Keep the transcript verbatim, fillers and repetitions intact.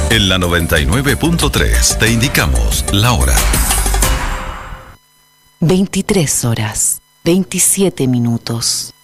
En la noventa y nueve punto tres te indicamos la hora. veintitrés horas, veintisiete minutos.